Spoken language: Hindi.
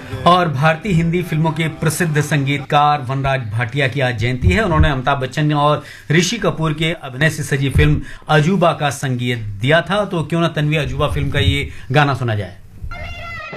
और भारतीय हिंदी फिल्मों के प्रसिद्ध संगीतकार वनराज भाटिया की आज जयंती है। उन्होंने अमिताभ बच्चन और ऋषि कपूर के अभिनय से सजी फिल्म अजूबा का संगीत दिया था। तो क्यों ना तन्वी अजूबा फिल्म का ये गाना सुना जाए।